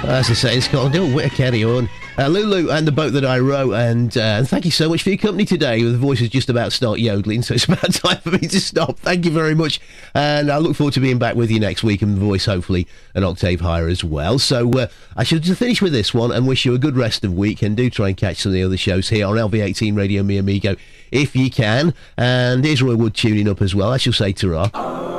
As I say in Scotland, oh, way to carry on. Lulu and the Boat That I Row, and thank you so much for your company today. The voice is just about to start yodeling, so it's about time for me to stop. Thank you very much, and I look forward to being back with you next week, and the voice hopefully an octave higher as well. So I should just finish with this one and wish you a good rest of the week, and do try and catch some of the other shows here on LV18 Radio Mi Amigo if you can. And here's Roy Wood tuning up as well. I shall say ta-ra.